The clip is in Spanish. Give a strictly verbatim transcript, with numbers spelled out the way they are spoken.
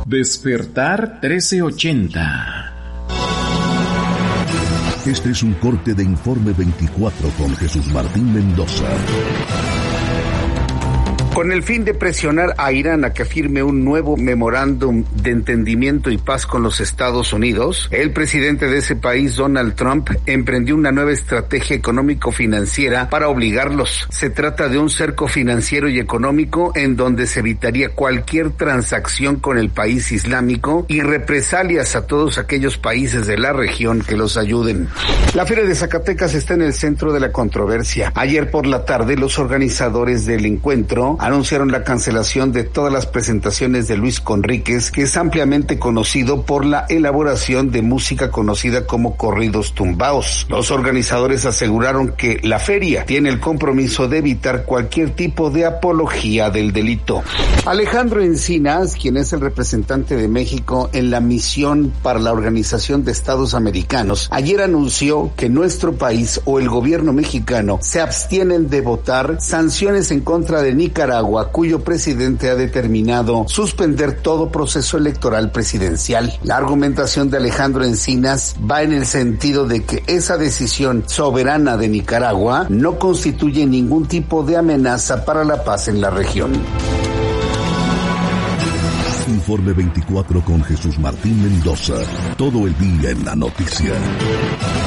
Despertar trece ochenta. Este es un corte de Informe veinticuatro con Jesús Martín Mendoza. Con el fin de presionar a Irán a que firme un nuevo memorándum de entendimiento y paz con los Estados Unidos, el presidente de ese país, Donald Trump, emprendió una nueva estrategia económico-financiera para obligarlos. Se trata de un cerco financiero y económico en donde se evitaría cualquier transacción con el país islámico y represalias a todos aquellos países de la región que los ayuden. La Feria de Zacatecas está en el centro de la controversia. Ayer por la tarde, los organizadores del encuentro anunciaron la cancelación de todas las presentaciones de Luis Conríquez, que es ampliamente conocido por la elaboración de música conocida como corridos tumbaos. Los organizadores aseguraron que la feria tiene el compromiso de evitar cualquier tipo de apología del delito. Alejandro Encinas, quien es el representante de México en la misión para la Organización de Estados Americanos, ayer anunció que nuestro país o el gobierno mexicano se abstienen de votar sanciones en contra de Nicaragua, cuyo presidente ha determinado suspender todo proceso electoral presidencial. La argumentación de Alejandro Encinas va en el sentido de que esa decisión soberana de Nicaragua no constituye ningún tipo de amenaza para la paz en la región. Informe veinticuatro con Jesús Martín Mendoza. Todo el día en la noticia.